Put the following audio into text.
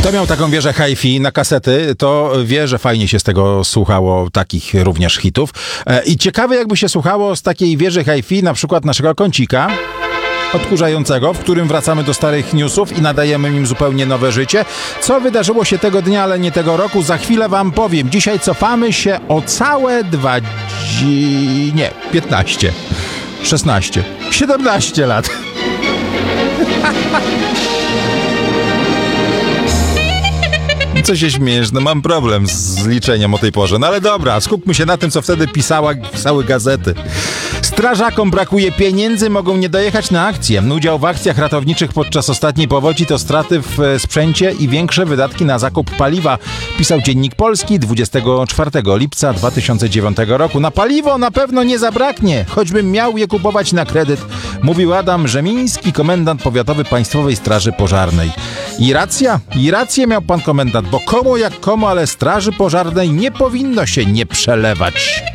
Kto miał taką wieżę hi-fi na kasety, to wie, że fajnie się z tego słuchało, takich również hitów. I ciekawe, jakby się słuchało z takiej wieży hi-fi, na przykład naszego kącika odkurzającego, w którym wracamy do starych newsów i nadajemy im zupełnie nowe życie. Co wydarzyło się tego dnia, ale nie tego roku, za chwilę wam powiem. Dzisiaj cofamy się o całe 15, 16, 17 lat. Co się śmiejesz? No mam problem z liczeniem o tej porze. No ale dobra, skupmy się na tym, co wtedy pisały gazety. Strażakom brakuje pieniędzy, mogą nie dojechać na akcję. Udział w akcjach ratowniczych podczas ostatniej powodzi to straty w sprzęcie i większe wydatki na zakup paliwa, pisał Dziennik Polski 24 lipca 2009 roku. Na paliwo na pewno nie zabraknie, choćbym miał je kupować na kredyt, mówił Adam Rzemiński, komendant powiatowy Państwowej Straży Pożarnej. I rację miał pan komendant, bo komu jak komu, ale Straży Pożarnej nie powinno się nie przelewać.